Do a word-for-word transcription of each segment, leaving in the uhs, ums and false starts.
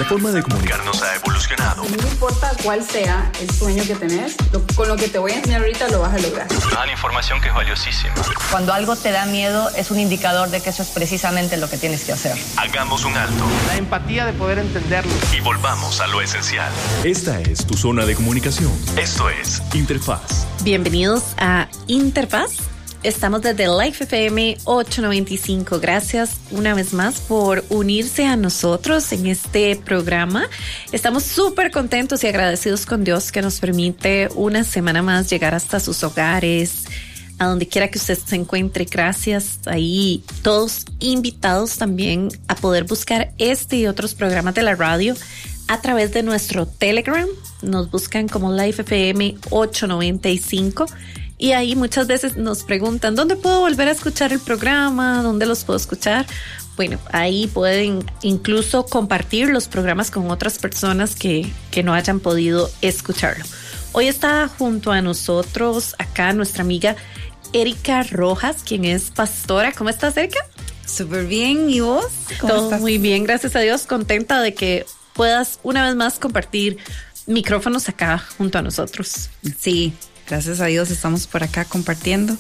La forma de comunicarnos ha evolucionado. No importa cuál sea el sueño que tenés, lo, con lo que te voy a enseñar ahorita lo vas a lograr. Nos dan información que es valiosísima. Cuando algo te da miedo es un indicador de que eso es precisamente lo que tienes que hacer. Hagamos un alto. La empatía de poder entenderlo. Y volvamos a lo esencial. Esta es tu zona de comunicación. Esto es Interfaz. Bienvenidos a Interfaz. Estamos desde Life F M ochocientos noventa y cinco. Gracias una vez más por unirse a nosotros en este programa. Estamos súper contentos y agradecidos con Dios que nos permite una semana más llegar hasta sus hogares, a donde quiera que usted se encuentre. Gracias. Ahí todos invitados también a poder buscar este y otros programas de la radio a través de nuestro Telegram. Nos buscan como Life F M ochocientos noventa y cinco. Y ahí muchas veces nos preguntan, ¿dónde puedo volver a escuchar el programa? ¿Dónde los puedo escuchar? Bueno, ahí pueden incluso compartir los programas con otras personas que, que no hayan podido escucharlo. Hoy está junto a nosotros acá nuestra amiga Erika Rojas, quien es pastora. ¿Cómo estás, Erika? Súper bien. ¿Y vos? ¿Cómo Todo estás? Muy bien, gracias a Dios. Contenta de que puedas una vez más compartir micrófonos acá junto a nosotros. Sí. Gracias a Dios estamos por acá compartiendo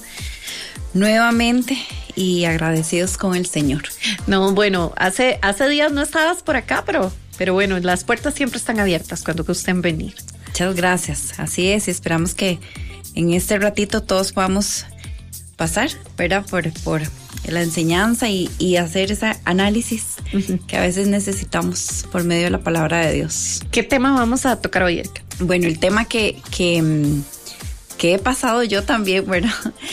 nuevamente y agradecidos con el Señor. No, bueno, hace, hace días no estabas por acá, pero, pero bueno, las puertas siempre están abiertas cuando gusten venir. Muchas gracias, así es, y esperamos que en este ratito todos podamos pasar, ¿verdad? Por, por la enseñanza y, y hacer ese análisis uh-huh. que a veces necesitamos por medio de la palabra de Dios. ¿Qué tema vamos a tocar hoy, Erika? Bueno, el tema que... que que he pasado yo también, bueno,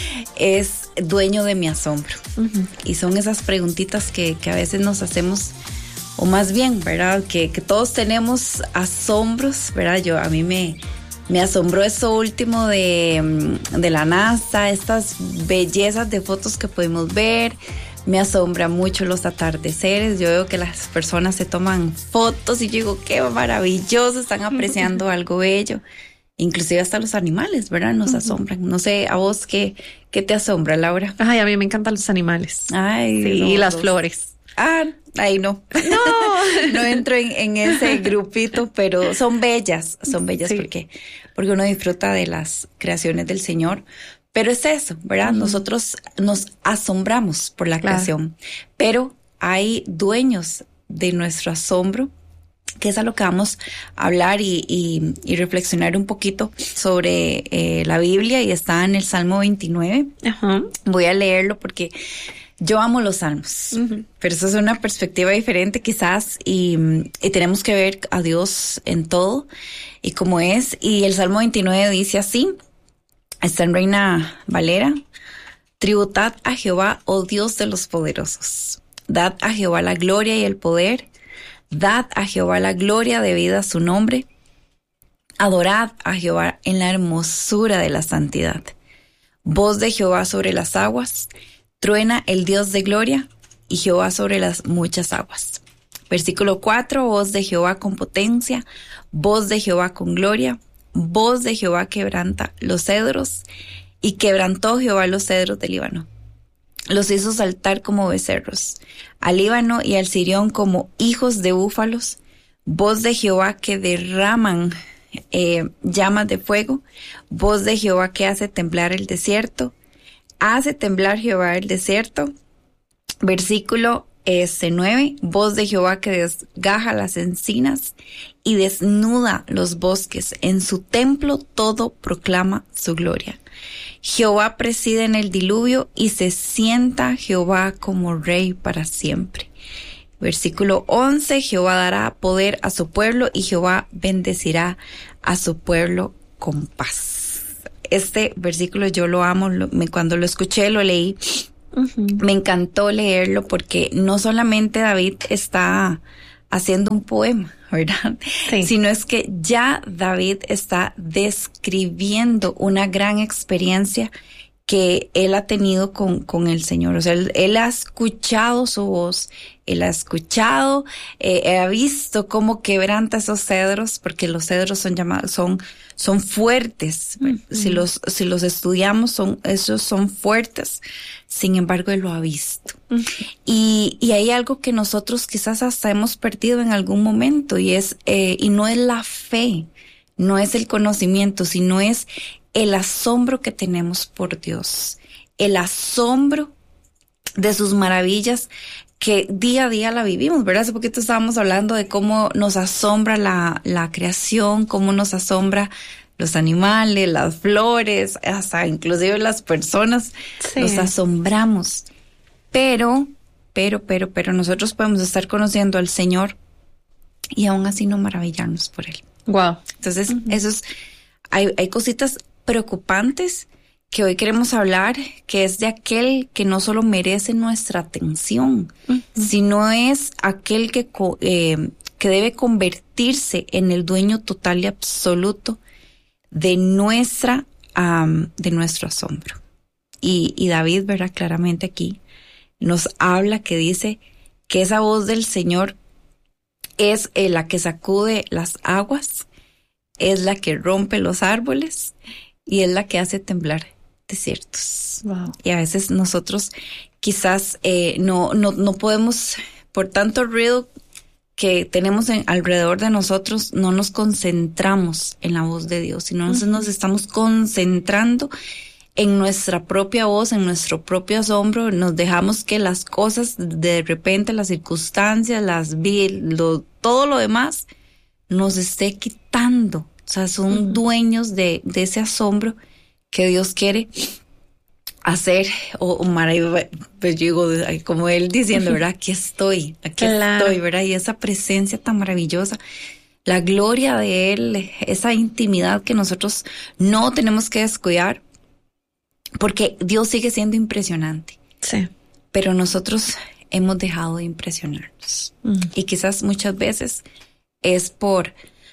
es dueño de mi asombro. Uh-huh. Y son esas preguntitas que, que a veces nos hacemos, o más bien, ¿verdad? Que, que todos tenemos asombros, ¿verdad? Yo, a mí me, me asombró eso último de, de la NASA, estas bellezas de fotos que pudimos ver. Me asombra mucho los atardeceres. Yo veo que las personas se toman fotos y yo digo, qué maravilloso, están apreciando uh-huh. algo bello. Inclusive hasta los animales, ¿verdad? Nos uh-huh. asombran. No sé, ¿a vos qué, qué te asombra, Laura? Ay, a mí me encantan los animales. Ay, sí, y las flores. Ah, ahí no. No, no entro en, en ese grupito, pero son bellas, son bellas sí. porque, porque uno disfruta de las creaciones del Señor. Pero es eso, ¿verdad? Uh-huh. Nosotros nos asombramos por la claro. creación, pero hay dueños de nuestro asombro, que es a lo que vamos a hablar y, y, y reflexionar un poquito sobre eh, la Biblia, y está en el Salmo veintinueve. Uh-huh. Voy a leerlo porque yo amo los salmos, uh-huh. pero eso es una perspectiva diferente quizás, y, y tenemos que ver a Dios en todo y cómo es. Y el Salmo veintinueve dice así, está en Reina Valera: tributad a Jehová, oh Dios de los poderosos, dad a Jehová la gloria y el poder. Dad a Jehová la gloria debida a su nombre. Adorad a Jehová en la hermosura de la santidad. Voz de Jehová sobre las aguas. Truena el Dios de gloria, y Jehová sobre las muchas aguas. Versículo cuatro. Voz de Jehová con potencia. Voz de Jehová con gloria. Voz de Jehová quebranta los cedros. Y quebrantó Jehová los cedros del Líbano. Los hizo saltar como becerros, al Líbano y al Sirión como hijos de búfalos. Voz de Jehová que derraman eh, llamas de fuego. Voz de Jehová que hace temblar el desierto. Hace temblar Jehová el desierto. Versículo este, nueve. Voz de Jehová que desgaja las encinas y desnuda los bosques. En su templo todo proclama su gloria. Jehová preside en el diluvio y se sienta Jehová como rey para siempre. Versículo once. Jehová dará poder a su pueblo y Jehová bendecirá a su pueblo con paz. Este versículo yo lo amo. Lo, me, cuando lo escuché, lo leí. Uh-huh. Me encantó leerlo porque no solamente David está haciendo un poema, ¿verdad? Sí. Sino es que ya David está describiendo una gran experiencia que él ha tenido con, con el Señor. O sea, él, él ha escuchado su voz, él ha escuchado, eh, ha visto cómo quebranta esos cedros, porque los cedros son llamados, son, son fuertes. Mm-hmm. Si los, si los estudiamos, son, esos son fuertes. Sin embargo, él lo ha visto. Mm-hmm. Y, y hay algo que nosotros quizás hasta hemos perdido en algún momento, y es, eh, y no es la fe, no es el conocimiento, sino es el asombro que tenemos por Dios, el asombro de sus maravillas que día a día la vivimos, ¿verdad? Hace poquito estábamos hablando de cómo nos asombra la, la creación, cómo nos asombra los animales, las flores, hasta inclusive las personas, sí. Nos asombramos. Pero, pero, pero, pero nosotros podemos estar conociendo al Señor y aún así no maravillarnos por Él. Wow. Entonces, uh-huh. eso es, hay, hay cositas preocupantes que hoy queremos hablar, que es de aquel que no solo merece nuestra atención, uh-huh. sino es aquel que, eh, que debe convertirse en el dueño total y absoluto de nuestra, um, de nuestro asombro. Y, y David, ¿verdad? Claramente aquí nos habla, que dice que esa voz del Señor es eh, la que sacude las aguas, es la que rompe los árboles, y es la que hace temblar desiertos. Wow. Y a veces nosotros quizás eh, no, no, no podemos, por tanto ruido que tenemos en, alrededor de nosotros, no nos concentramos en la voz de Dios, sino uh-huh. nos estamos concentrando en nuestra propia voz, en nuestro propio asombro. Nos dejamos que las cosas, de repente, las circunstancias, las vi, lo, todo lo demás, nos esté quitando. O sea, son uh-huh. dueños de, de ese asombro que Dios quiere hacer, o, o maravilloso, pues yo digo, como Él diciendo, ¿verdad? Aquí estoy, aquí claro. estoy, ¿verdad? Y esa presencia tan maravillosa, la gloria de Él, esa intimidad que nosotros no tenemos que descuidar, porque Dios sigue siendo impresionante. Sí. Pero nosotros hemos dejado de impresionarnos. Uh-huh. Y quizás muchas veces es por...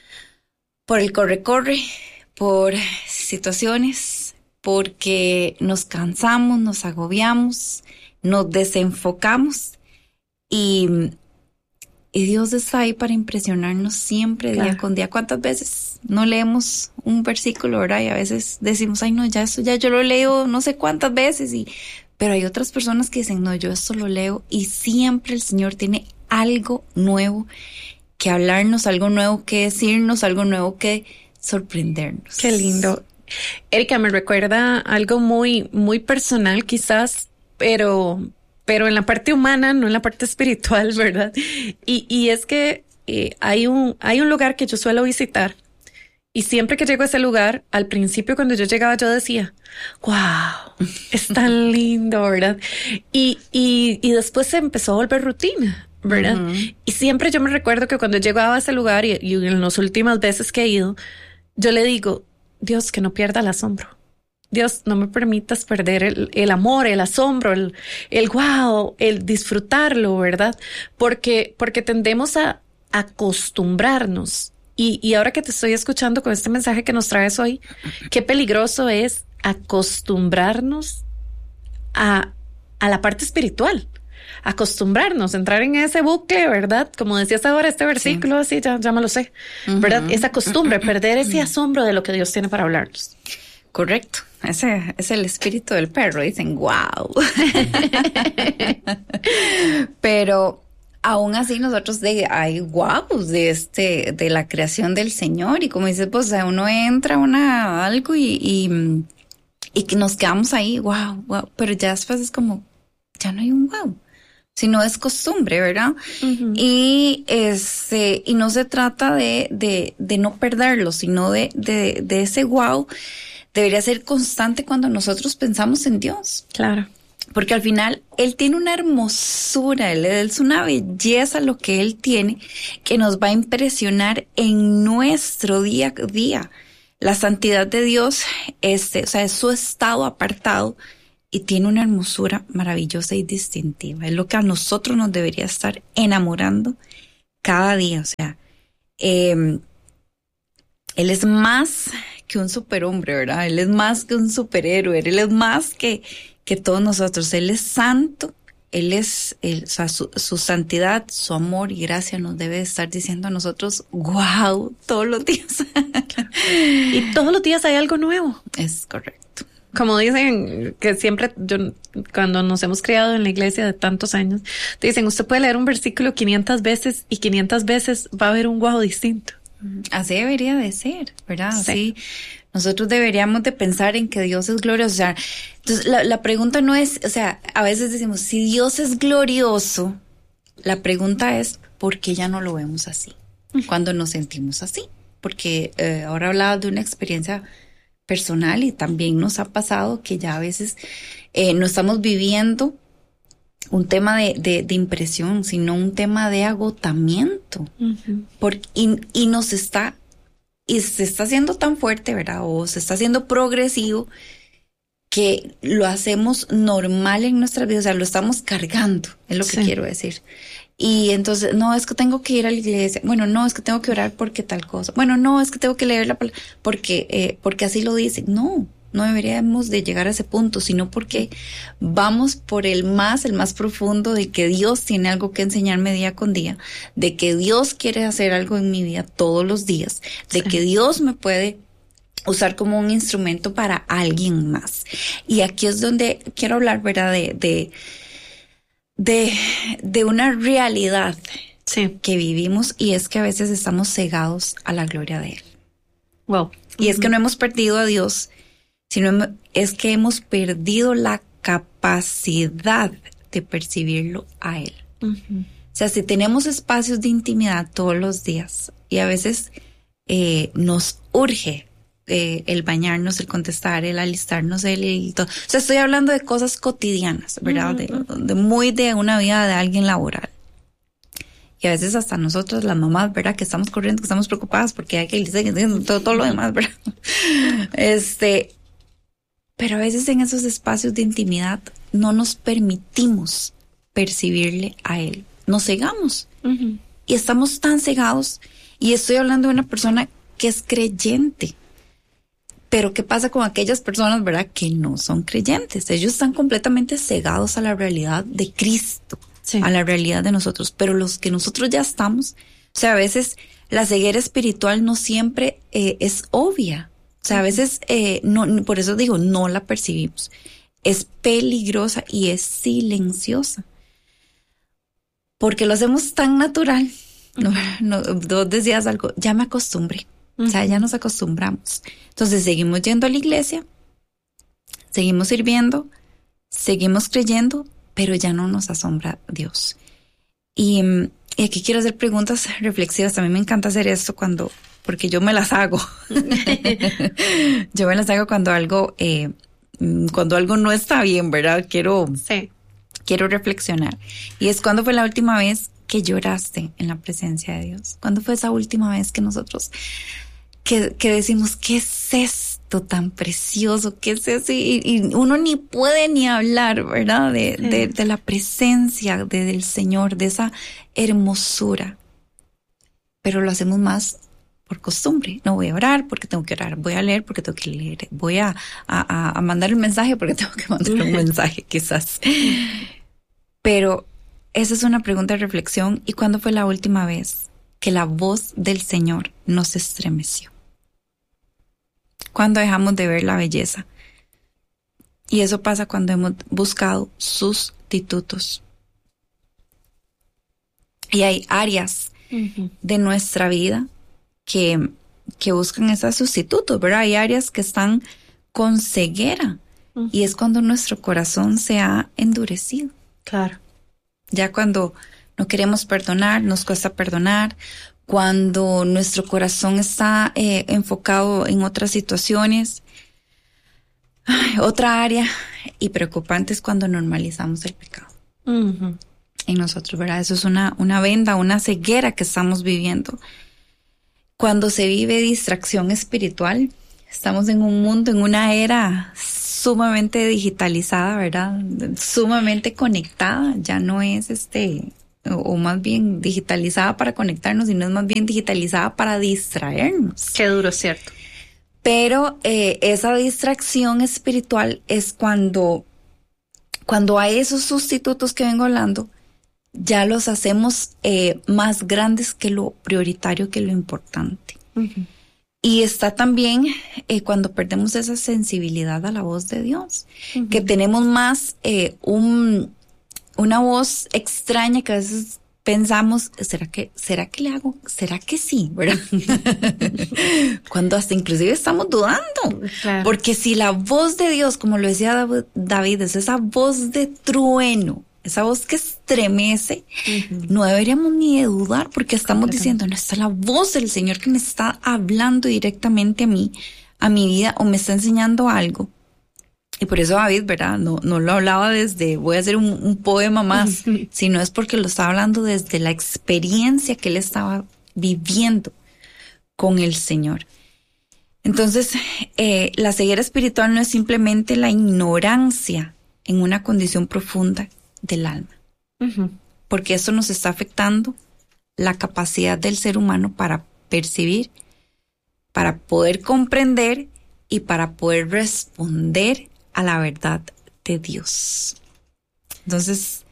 por el corre-corre, por situaciones, porque nos cansamos, nos agobiamos, nos desenfocamos, y, y Dios está ahí para impresionarnos siempre, claro. día con día. ¿Cuántas veces no leemos un versículo, verdad? Y a veces decimos, ay no, ya eso ya yo lo leo no sé cuántas veces, y pero hay otras personas que dicen, no, yo esto lo leo, y siempre el Señor tiene algo nuevo que hablarnos, algo nuevo que decirnos, algo nuevo que sorprendernos. Qué lindo. Erika, me recuerda algo muy, muy personal quizás, pero, pero en la parte humana, no en la parte espiritual, ¿verdad? Y, y es que eh, hay un, hay un lugar que yo suelo visitar, y siempre que llego a ese lugar, al principio cuando yo llegaba yo decía, wow, es tan lindo, ¿verdad? Y, y, y después se empezó a volver rutina, ¿verdad? Uh-huh. Y siempre yo me recuerdo que cuando llegaba a ese lugar, y, y en las últimas veces que he ido, yo le digo, Dios, que no pierda el asombro. Dios, no me permitas perder el, el amor, el asombro, el, el wow, el disfrutarlo, ¿verdad? Porque, porque tendemos a acostumbrarnos. Y, y ahora que te estoy escuchando con este mensaje que nos traes hoy, qué peligroso es acostumbrarnos a, a la parte espiritual. Acostumbrarnos, entrar en ese bucle, ¿verdad? Como decías ahora, este versículo, sí, así ya, ya me lo sé, uh-huh. ¿verdad? Esa costumbre, perder ese asombro de lo que Dios tiene para hablarnos. Correcto. Ese es el espíritu del perro. Dicen, wow. Pero aún así nosotros de, hay guapos de este, de la creación del Señor. Y como dices, pues uno entra a una, algo y, y, y que nos quedamos ahí, wow, wow. Pero ya después es como, ya no hay un wow. Sino es costumbre, ¿verdad? Uh-huh. Y este, y no se trata de, de, de no perderlo, sino de, de, de ese wow. Debería ser constante cuando nosotros pensamos en Dios. Claro. Porque al final Él tiene una hermosura, Él es una belleza lo que Él tiene, que nos va a impresionar en nuestro día a día. La santidad de Dios, este, o sea, es su estado apartado, y tiene una hermosura maravillosa y distintiva. Es lo que a nosotros nos debería estar enamorando cada día. O sea, eh, Él es más que un superhombre, ¿verdad? Él es más que un superhéroe, Él es más que, que todos nosotros. Él es santo, Él es, él, o sea, su, su santidad, su amor y gracia nos debe estar diciendo a nosotros, wow, todos los días. Y todos los días hay algo nuevo. Es correcto. Como dicen, que siempre, yo, cuando nos hemos criado en la iglesia de tantos años, te dicen, usted puede leer un versículo quinientas veces y quinientas veces va a haber un wow distinto. Así debería de ser, ¿verdad? Sí. Así nosotros deberíamos de pensar en que Dios es glorioso. O sea, entonces la, la pregunta no es, o sea, a veces decimos, si Dios es glorioso, la pregunta es, ¿por qué ya no lo vemos así? Cuando nos sentimos así. Porque eh, ahora hablaba de una experiencia personal y también nos ha pasado que ya a veces eh, no estamos viviendo un tema de, de, de impresión, sino un tema de agotamiento. Uh-huh. Por, y, y nos está, y se está haciendo tan fuerte, ¿verdad? O se está haciendo progresivo que lo hacemos normal en nuestras vidas, o sea, lo estamos cargando, es lo que sí. quiero decir. Y entonces, no, es que tengo que ir a la iglesia. Bueno, no, es que tengo que orar porque tal cosa. Bueno, no, es que tengo que leer la palabra porque, eh, porque así lo dice. No, no deberíamos de llegar a ese punto, sino porque vamos por el más, el más profundo de que Dios tiene algo que enseñarme día con día, de que Dios quiere hacer algo en mi vida todos los días, de sí. que Dios me puede usar como un instrumento para alguien más. Y aquí es donde quiero hablar, ¿verdad? De, de, de, de una realidad sí. que vivimos, y es que a veces estamos cegados a la gloria de Él. Wow. Y uh-huh. es que no hemos perdido a Dios, sino es que hemos perdido la capacidad de percibirlo a Él. Uh-huh. O sea, si tenemos espacios de intimidad todos los días, y a veces eh, nos urge Eh, el bañarnos, el contestar, el alistarnos, el, el todo. O sea, estoy hablando de cosas cotidianas, ¿verdad? Uh-huh. De, de muy de una vida de alguien laboral. Y a veces hasta nosotros, las mamás, ¿verdad? Que estamos corriendo, que estamos preocupadas porque hay que decir todo, todo lo demás, ¿verdad? Este, pero a veces en esos espacios de intimidad no nos permitimos percibirle a Él. Nos cegamos. Uh-huh. Y estamos tan cegados. Y estoy hablando de una persona que es creyente. Pero ¿qué pasa con aquellas personas, verdad, que no son creyentes? Ellos están completamente cegados a la realidad de Cristo, sí. a la realidad de nosotros. Pero los que nosotros ya estamos, o sea, a veces la ceguera espiritual no siempre eh, es obvia. O sea, a veces, eh, no, por eso digo, no la percibimos. Es peligrosa y es silenciosa. Porque lo hacemos tan natural. No, no, vos decías algo, ya me acostumbré. O sea, ya nos acostumbramos. Entonces seguimos yendo a la iglesia, seguimos sirviendo, seguimos creyendo, pero ya no nos asombra Dios. Y, y aquí quiero hacer preguntas reflexivas. A mí me encanta hacer esto cuando, porque yo me las hago. Yo me las hago cuando algo, eh, cuando algo no está bien, ¿verdad? Quiero, sí. quiero reflexionar. Y es, ¿cuándo fue la última vez que lloraste en la presencia de Dios? ¿Cuándo fue esa última vez que nosotros que, que decimos, qué es esto tan precioso? ¿Qué es eso? Y, y uno ni puede ni hablar, ¿verdad? De, sí. de, de la presencia de, del Señor, de esa hermosura. Pero lo hacemos más por costumbre. No voy a orar porque tengo que orar. Voy a leer porque tengo que leer. Voy a, a, a mandar un mensaje porque tengo que mandar un mensaje, quizás. Pero esa es una pregunta de reflexión. ¿Y cuándo fue la última vez que la voz del Señor nos estremeció? ¿Cuándo dejamos de ver la belleza? Y eso pasa cuando hemos buscado sustitutos. Y hay áreas uh-huh. de nuestra vida que, que buscan esos sustitutos, ¿verdad? Hay áreas que están con ceguera. Uh-huh. Y es cuando nuestro corazón se ha endurecido. Claro. Ya cuando no queremos perdonar, nos cuesta perdonar. Cuando nuestro corazón está eh, enfocado en otras situaciones. Ay, otra área y preocupante es cuando normalizamos el pecado. Uh-huh. En nosotros, ¿verdad? Eso es una, una venda, una ceguera que estamos viviendo. Cuando se vive distracción espiritual, estamos en un mundo, en una era sumamente digitalizada, ¿verdad? Sumamente conectada. Ya no es este, o, o más bien digitalizada para conectarnos, sino es más bien digitalizada para distraernos. Qué duro, ¿cierto? Pero eh, esa distracción espiritual es cuando, cuando hay esos sustitutos que vengo hablando, ya los hacemos eh, más grandes que lo prioritario, que lo importante. Uh-huh. Y está también eh, cuando perdemos esa sensibilidad a la voz de Dios, uh-huh. que tenemos más eh, un, una voz extraña que a veces pensamos, ¿será que, será que le hago? ¿Será que sí? ¿Verdad? Cuando hasta inclusive estamos dudando. Claro. Porque si la voz de Dios, como lo decía David, es esa voz de trueno, esa voz que estremece, uh-huh. no deberíamos ni de dudar, porque estamos claro. diciendo, no, está la voz del Señor que me está hablando directamente a mí, a mi vida, o me está enseñando algo. Y por eso David, ¿verdad? No, no lo hablaba desde voy a hacer un, un poema más, sino es porque lo estaba hablando desde la experiencia que él estaba viviendo con el Señor. Entonces, eh, la ceguera espiritual no es simplemente la ignorancia en una condición profunda del alma, uh-huh. porque eso nos está afectando la capacidad del ser humano para percibir, para poder comprender y para poder responder a la verdad de Dios. Entonces,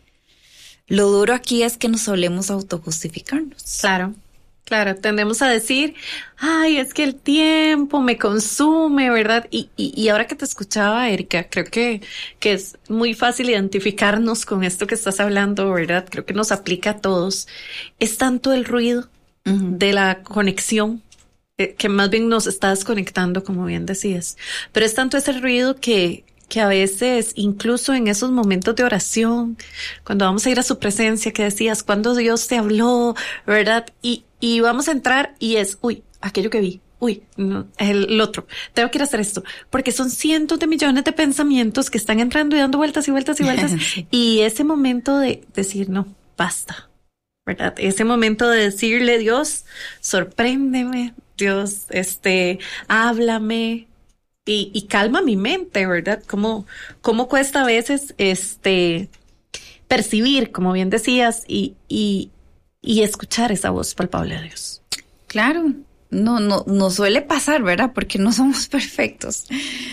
lo duro aquí es que nos solemos autojustificarnos. Claro, claro, tendemos a decir, ay, es que el tiempo me consume, ¿verdad? Y, y, y ahora que te escuchaba, Erika, creo que, que es muy fácil identificarnos con esto que estás hablando, ¿verdad? Creo que nos aplica a todos. Es tanto el ruido uh-huh. de la conexión, que más bien nos está desconectando, como bien decías. Pero es tanto ese ruido que, que a veces, incluso en esos momentos de oración, cuando vamos a ir a su presencia, que decías, cuando Dios te habló, ¿verdad? Y, y vamos a entrar y es, uy, aquello que vi, uy, no, el, el otro, tengo que ir a hacer esto, porque son cientos de millones de pensamientos que están entrando y dando vueltas y vueltas y vueltas. Sí. Y ese momento de decir, no, basta, ¿verdad? Ese momento de decirle, Dios, sorpréndeme, Dios, este, háblame y, y calma mi mente, ¿verdad? Cómo, cómo cuesta a veces, este, percibir, como bien decías, y, y, y escuchar esa voz palpable de Dios. Claro, no, no, no suele pasar, ¿verdad? Porque no somos perfectos.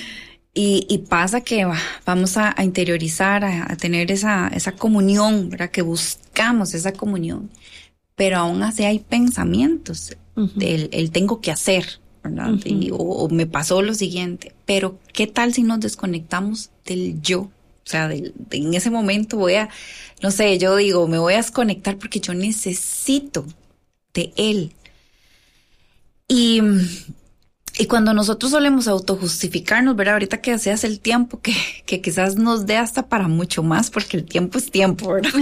Y, y pasa que bah, vamos a, a interiorizar, a, a tener esa, esa comunión, ¿verdad? Que buscamos esa comunión. Pero aún así hay pensamientos uh-huh. del el tengo que hacer, ¿verdad? Uh-huh. Y, o, o me pasó lo siguiente. Pero ¿qué tal si nos desconectamos del yo? O sea, del, de, en ese momento voy a, no sé, yo digo, me voy a desconectar porque yo necesito de él. Y, y cuando nosotros solemos autojustificarnos, ¿verdad? Ahorita que deseas el tiempo, que, que quizás nos dé hasta para mucho más, porque el tiempo es tiempo, ¿verdad?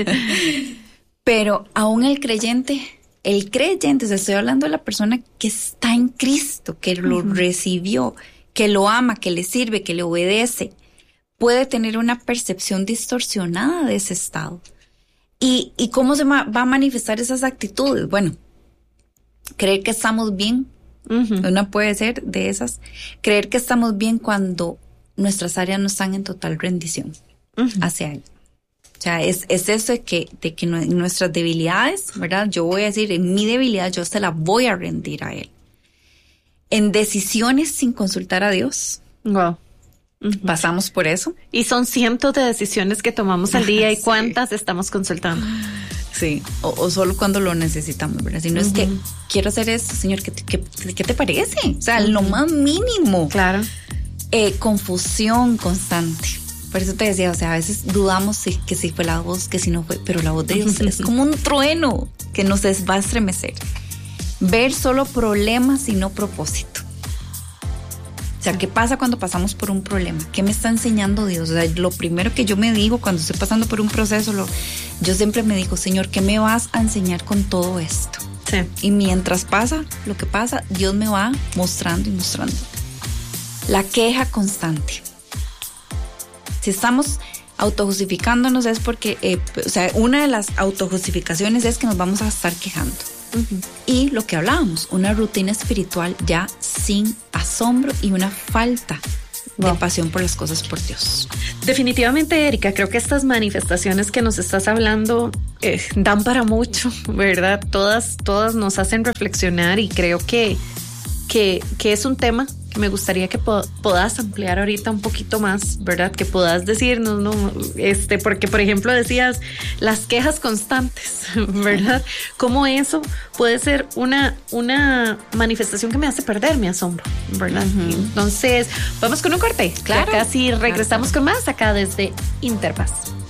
Pero aún el creyente, el creyente, o sea, estoy hablando de la persona que está en Cristo, que lo uh-huh. recibió, que lo ama, que le sirve, que le obedece, puede tener una percepción distorsionada de ese estado. ¿Y, y cómo se ma- va a manifestar esas actitudes? Bueno, creer que estamos bien, uh-huh. una puede ser de esas, creer que estamos bien cuando nuestras áreas no están en total rendición uh-huh. hacia él. O sea, es, es eso de que, de que en nuestras debilidades, ¿verdad? Yo voy a decir, en mi debilidad yo se la voy a rendir a él. En decisiones sin consultar a Dios. Wow. Uh-huh. Pasamos por eso. Y son cientos de decisiones que tomamos al día y sí. cuántas estamos consultando. Sí, o, o solo cuando lo necesitamos, ¿verdad? Si no uh-huh. es que quiero hacer esto, Señor, ¿qué, qué, qué te parece? O sea, uh-huh. lo más mínimo. Claro. Eh, confusión constante. Por eso te decía, o sea, a veces dudamos si, que si fue la voz, que si no fue, pero la voz de Dios es como un trueno que nos va a estremecer. Ver solo problemas y no propósito. O sea, ¿qué pasa cuando pasamos por un problema? ¿Qué me está enseñando Dios? O sea, lo primero que yo me digo cuando estoy pasando por un proceso, lo, yo siempre me digo, Señor, ¿qué me vas a enseñar con todo esto? Sí. Y mientras pasa lo que pasa, Dios me va mostrando y mostrando. La queja constante. Si estamos autojustificándonos es porque, eh, o sea, una de las autojustificaciones es que nos vamos a estar quejando. Uh-huh. Y lo que hablábamos, una rutina espiritual ya sin asombro y una falta wow. de pasión por las cosas por Dios. Definitivamente, Erika, creo que estas manifestaciones que nos estás hablando eh, dan para mucho, ¿verdad? Todas, todas nos hacen reflexionar y creo que, que, que es un tema que me gustaría que po- puedas ampliar ahorita un poquito más, ¿verdad? Que puedas decirnos, ¿no? Este, porque, por ejemplo, decías las quejas constantes, ¿verdad? Cómo eso puede ser una, una manifestación que me hace perder mi asombro, ¿verdad? Uh-huh. Entonces, vamos con un corte. Claro. Casi regresamos claro. con más acá desde Interpaz.